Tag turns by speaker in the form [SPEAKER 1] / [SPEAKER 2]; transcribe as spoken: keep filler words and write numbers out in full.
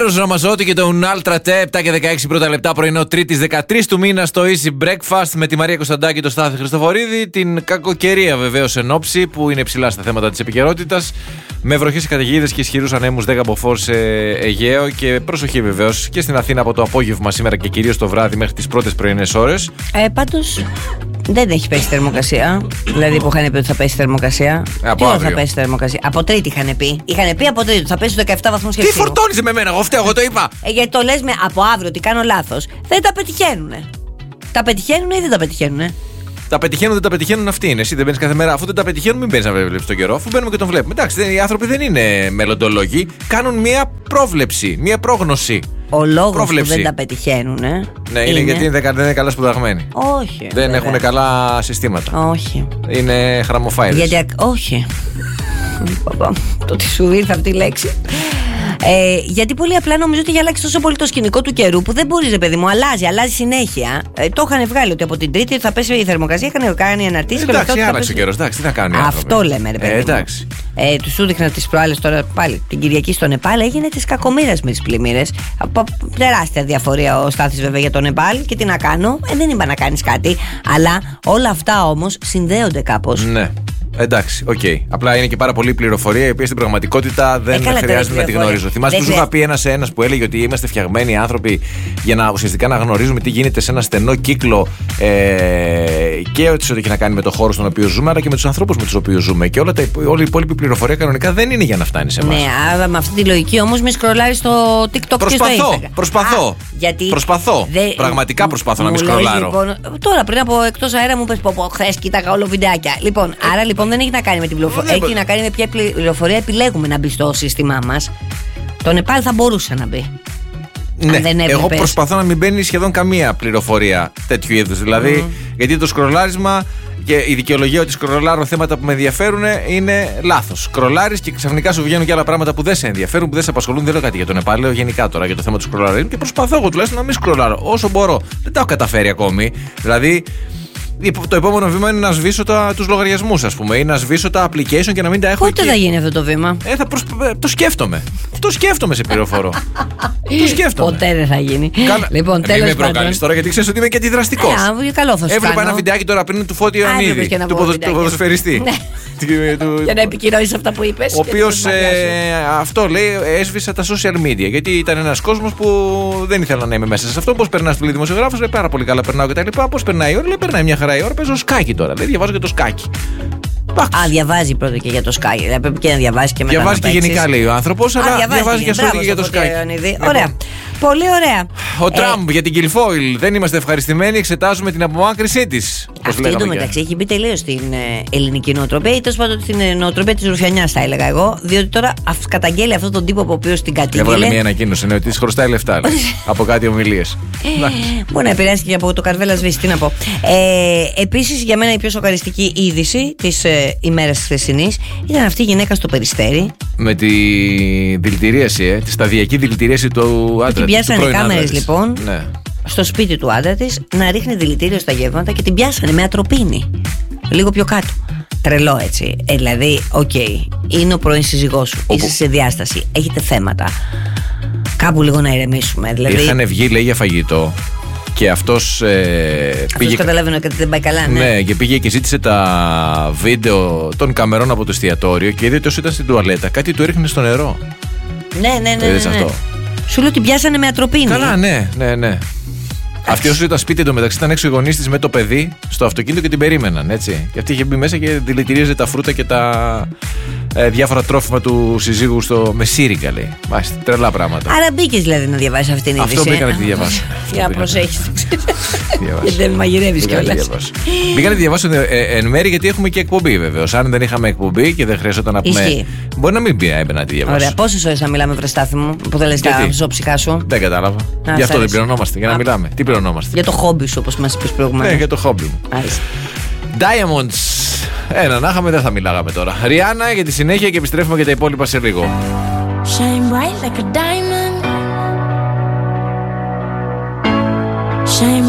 [SPEAKER 1] Άρος Ραμαζότη και το Ultra T, επτά και δεκαέξι πρώτα λεπτά, πρωινό Τρίτης δεκατρείς του μήνα στο Easy Breakfast με τη Μαρία Κωνσταντάκη, το Στάθη Χριστοφορίδη. Την κακοκαιρία βεβαίως εν όψη, που είναι ψηλά στα θέματα της επικαιρότητας. Με βροχές, καταιγίδες και ισχυρούς ανέμους δέκα από φορ σε Αιγαίο. Και προσοχή βεβαίως και στην Αθήνα από το απόγευμα σήμερα και κυρίως το βράδυ μέχρι τις πρώτες πρωινές ώρες.
[SPEAKER 2] Ε, πάντως δεν έχει πέσει θερμοκρασία. Δηλαδή που είχαν πει ότι θα πέσει θερμοκρασία.
[SPEAKER 1] Από
[SPEAKER 2] Τι ώρα
[SPEAKER 1] αύριο
[SPEAKER 2] θα πέσει θερμοκρασία? Από Τρίτη είχαν πει. Είχαν πει από Τρίτη θα πέσει στους δεκαεπτά βαθμούς
[SPEAKER 1] Τι
[SPEAKER 2] Κελσίου.
[SPEAKER 1] φορτώνεις με μένα, εγώ φταίω, εγώ το είπα.
[SPEAKER 2] Ε, γιατί το λες με από αύριο ότι κάνω λάθος. Δεν τα πετυχαίνουνε. Τα πετυχαίνουνε ή δεν τα πετυχαίνουνε?
[SPEAKER 1] Τα πετυχαίνουν, δεν τα πετυχαίνουν, αυτή είναι. Εσύ δεν μπαίνεις κάθε μέρα. Αφού δεν τα πετυχαίνουν, μην μπαίνεις να βλέπεις τον καιρό. Αφού μπαίνουμε και τον βλέπουμε. Εντάξει, οι άνθρωποι δεν είναι μελλοντολόγοι. Κάνουν μία πρόβλεψη, μία πρόγνωση.
[SPEAKER 2] Ο λόγος
[SPEAKER 1] πρόβλεψη.
[SPEAKER 2] που δεν τα πετυχαίνουνε.
[SPEAKER 1] Ναι, είναι, είναι γιατί δεν είναι καλά σπουδαγμένοι.
[SPEAKER 2] Όχι.
[SPEAKER 1] Δεν
[SPEAKER 2] βέβαια.
[SPEAKER 1] έχουν καλά συστήματα.
[SPEAKER 2] Όχι.
[SPEAKER 1] Είναι χραμοφάιδες.
[SPEAKER 2] Γιατί. Όχι. Το τι σου ήρθε αυτή η λέξη. Ε, γιατί πολύ απλά νομίζω ότι έχει αλλάξει τόσο πολύ το σκηνικό του καιρού που δεν μπορεί, ρε παιδί μου, αλλάζει, αλλάζει συνέχεια. Ε, το είχαν βγάλει ότι από την Τρίτη θα πέσει η θερμοκρασία, είχαν κάνει αναρτήσεις.
[SPEAKER 1] Ε, εντάξει, άλλαξε
[SPEAKER 2] πέσει...
[SPEAKER 1] ο καιρός, εντάξει, τι να κάνουν οι άνθρωποι.
[SPEAKER 2] Αυτό λέμε, ρε παιδί.
[SPEAKER 1] Ε, εντάξει.
[SPEAKER 2] Ε, του σου δείχνα τις προάλλες τώρα πάλι την Κυριακή στο Νεπάλ, έγινε της κακομοίρας με τις πλημμύρες. Από τεράστια διαφορία ο Στάθης βέβαια για το Νεπάλ και τι να κάνω. Ε, δεν είπα να κάνεις κάτι. Αλλά όλα αυτά όμως συνδέονται κάπως.
[SPEAKER 1] Ναι. Εντάξει, οκ. Okay. Απλά είναι και πάρα πολλή πληροφορία η οποία στην πραγματικότητα δεν
[SPEAKER 2] ε,
[SPEAKER 1] χρειάζεται να τη γνωρίζω. Θυμάστε που σου είχα πει ένας ένας που έλεγε ότι είμαστε φτιαγμένοι άνθρωποι για να ουσιαστικά να γνωρίζουμε τι γίνεται σε ένα στενό κύκλο ε, και ό,τι έχει να κάνει με το χώρο στον οποίο ζούμε, αλλά και με τους ανθρώπους με τους οποίους ζούμε. Και όλα τα, όλη η υπόλοιπη πληροφορία κανονικά δεν είναι για να φτάνει σε εμάς.
[SPEAKER 2] Ναι, αλλά με αυτή τη λογική όμως μη σκρολάρεις στο TikTok
[SPEAKER 1] προσπαθώ,
[SPEAKER 2] και στο Instagram.
[SPEAKER 1] Προσπαθώ.
[SPEAKER 2] Α, γιατί
[SPEAKER 1] προσπαθώ. Δε... Πραγματικά προσπαθώ να μην σκρολάρω.
[SPEAKER 2] Λοιπόν, τώρα πριν από εκτός αέρα μου πες πω, πω χθες κοίταγα όλο βιντεάκια. Λοιπόν, ε, άρα λοιπόν δεν έχει να κάνει με την πληροφορία. Έχει να κάνει με ποια πληροφορία επιλέγουμε να μπει στο σύστημά μας. Το Νεπάλ θα μπορούσε να μπει.
[SPEAKER 1] Ναι, δεν εγώ προσπαθώ να μην μπαίνει σχεδόν καμία πληροφορία τέτοιου είδους. Δηλαδή, mm. γιατί το σκρολάρισμα και η δικαιολογία ότι σκρολάρω θέματα που με ενδιαφέρουν είναι λάθος. Σκρολάρεις και ξαφνικά σου βγαίνουν και άλλα πράγματα που δεν σε ενδιαφέρουν, που δεν σε απασχολούν. Δεν λέω κάτι για το Νεπάλ, λέω γενικά τώρα για το θέμα του σκρολαρισμού και προσπαθώ εγώ τουλάχιστον να μην σκρολάρω όσο μπορώ. Δεν τα έχω καταφέρει ακόμη. Δηλαδή, το επόμενο βήμα είναι να σβήσω τους λογαριασμούς, ας πούμε, ή να σβήσω τα application και να μην τα έχω.
[SPEAKER 2] Πότε εκεί. Θα γίνει αυτό το βήμα?
[SPEAKER 1] Ε, θα προσ... Το σκέφτομαι. Το σκέφτομαι, σε πληροφορώ. Το σκέφτομαι.
[SPEAKER 2] Ποτέ δεν θα γίνει.
[SPEAKER 1] Καλά.
[SPEAKER 2] Λοιπόν, τέλος
[SPEAKER 1] μην με προκαλείς τώρα, γιατί ξέρεις ότι είμαι και αντιδραστικός.
[SPEAKER 2] Ε, καλό θα σου
[SPEAKER 1] Έβλεπα
[SPEAKER 2] κάνω.
[SPEAKER 1] ένα βιντεάκι τώρα πριν του Φώτη Ιωαννίδη, του ποδοσφαιριστή.
[SPEAKER 2] Για να επικοινωνήσεις αυτά που είπες.
[SPEAKER 1] Ο οποίος αυτό λέει, έσβησα τα social media. Γιατί ήταν ένας κόσμος που δεν ήθελα να είμαι μέσα σε αυτό. Πώς περνάς του λέει δημοσιογράφος, λέει πάρα πολύ καλά περνάω κτλ. Πώς περνάει η ώρα, λέει περνάει μια χαρά η ώρα, παίζω σκάκι τώρα. Λέει διαβάζω και το σκάκι.
[SPEAKER 2] Α, διαβάζει πρώτα και για το σκάκι. Δηλαδή πρέπει και να διαβάσει και μετά.
[SPEAKER 1] Διαβάζει
[SPEAKER 2] και
[SPEAKER 1] γενικά λέει ο άνθρωπος, αλλά διαβάζει, διαβάζει και, και για το σκάκι.
[SPEAKER 2] Ωραία. Πολύ ωραία.
[SPEAKER 1] Ο ε, Τραμπ για την Κιλφόιλ. Δεν είμαστε ευχαριστημένοι, εξετάζουμε την απομάκρυσή της.
[SPEAKER 2] Αυτή εντωμεταξύ έχει μπει τελείως στην ε, ελληνική νοοτροπία ή τέλος πάντων στην ε, νοοτροπία της Ρουφιανιάς, θα έλεγα εγώ. Διότι τώρα αυ, καταγγέλει αυτόν τον τύπο από ο οποίος την κατήγγειλε.
[SPEAKER 1] Έβγαλε μια ανακοίνωση, ναι, ότι της χρωστάει λεφτά από κάτι ομιλίες.
[SPEAKER 2] Μπορεί να επηρεάσει και από το Καρβέλα σβήσει, τι να πω. Ε, Επίσης, για μένα η πιο σοκαριστική είδηση της ε, ημέρας της χθεσινής ήταν αυτή η γυναίκα στο Περιστέρι.
[SPEAKER 1] Με τη δηλητηρίαση, ε, τη σταδιακή δηλητηρίαση του άντρα.
[SPEAKER 2] Την πιάσανε οι κάμερες λοιπόν, ναι, στο σπίτι του άντρα της να ρίχνει δηλητήριο στα γεύματα και την πιάσανε με ατροπίνη. Λίγο πιο κάτω. Τρελό έτσι. Ε, δηλαδή, οκ, okay, είναι ο πρώην σύζυγός σου, Οπού... είσαι σε διάσταση, έχετε θέματα. Κάπου λίγο να ηρεμήσουμε. Δηλαδή...
[SPEAKER 1] Είχαν βγει, λέει, για φαγητό. Και αυτός, ε,
[SPEAKER 2] αυτός
[SPEAKER 1] πήγε...
[SPEAKER 2] καταλαβαίνω ότι δεν πάει καλά, ναι.
[SPEAKER 1] Ναι, και πήγε και ζήτησε τα βίντεο των καμερών από το εστιατόριο και είδε ότι όσο ήταν στην τουαλέτα κάτι του έριχνε στο νερό.
[SPEAKER 2] Ναι, ναι, ναι.
[SPEAKER 1] Το είδες
[SPEAKER 2] ναι, ναι.
[SPEAKER 1] αυτό?
[SPEAKER 2] Σου λέω ότι πιάσανε με ατροπίνη.
[SPEAKER 1] Καλά, ναι, ναι, ναι. Αυτή όσο ήταν σπίτι εντωμεταξύ ήταν έξω οι γονείς της με το παιδί στο αυτοκίνητο και την περίμεναν, έτσι. Και αυτή είχε μπει μέσα και δηλητηρίαζε τα φρούτα και τα ε, διάφορα τρόφιμα του συζύγου στο μεσίρικα, λέει. Μάλιστα, τρελά πράγματα.
[SPEAKER 2] Άρα μπήκες δηλαδή να διαβάσεις αυτή την είδηση.
[SPEAKER 1] Αυτό μπήκα να τη διαβάσω.
[SPEAKER 2] Για να προσέχεις. Γιατί δεν μαγειρεύεις κιόλας.
[SPEAKER 1] Μπήκα να τη διαβάσω εν μέρη γιατί έχουμε και εκπομπή βεβαίως. Αν δεν είχαμε εκπομπή και δεν χρειαζόταν να πούμε. Μπορεί να μην πει έμπαινα να τη διαβάσω.
[SPEAKER 2] Ωραία, πόσες ώρες θα μιλάμε, βρε Στάθη μου, που δεν λες τα ψωψικά σου?
[SPEAKER 1] Δεν κατάλαβα. Γι' αυτό δεν πληρωνόμαστε, για να μιλάμε. Τι πληρωνόμαστε?
[SPEAKER 2] Για το χόμπι σου, όπως μας είπες προηγουμένως.
[SPEAKER 1] Ναι, για το χόμπι μου. Diamonds. Ένα να είχαμε, δεν θα μιλάγαμε τώρα. Ριάννα για τη συνέχεια και επιστρέφουμε για τα υπόλοιπα σε λίγο.
[SPEAKER 3] Shine bright like a diamond. Shine